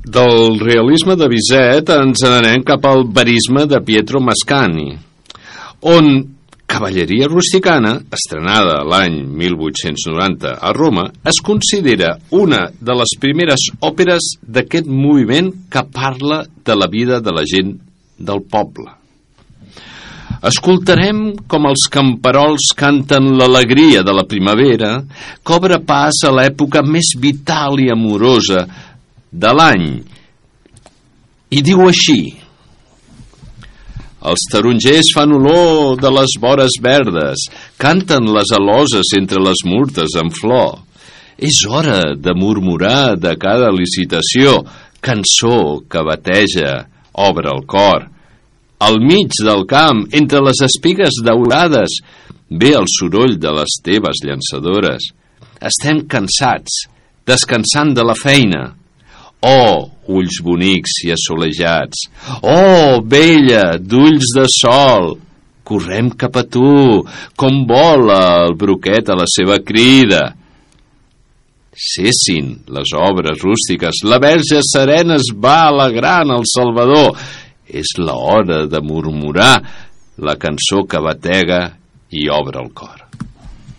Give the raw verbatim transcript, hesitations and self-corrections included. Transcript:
Del realisme de Bizet ens n'anem cap al verisme de Pietro Mascagni, on Cavalleria rusticana, estrenada l'any mil vuit-cents noranta a Roma, es considera una de les primeres òperes d'aquest moviment que parla de la vida de la gent del poble. Escoltarem com els camperols canten l'alegria de la primavera, que obre pas a l'època més vital i amorosa de l'any. I diu així: els tarongers fan olor de les vores verdes, canten les aloses entre les murtes en flor. És hora de murmurar de cada licitació, cançó que bateja, obre el cor. Al mig del camp, entre les espigues daurades, ve el soroll de les teves llançadores. Estem cansats, descansant de la feina. Oh, ulls bonics i assolejats! Oh, vella, d'ulls de sol! Correm cap a tu, com vola el broquet a la seva crida. Cessin les obres rústiques, la verge serena es va alegrant al Salvador. És l'hora de murmurar la cançó que batega i obre el cor.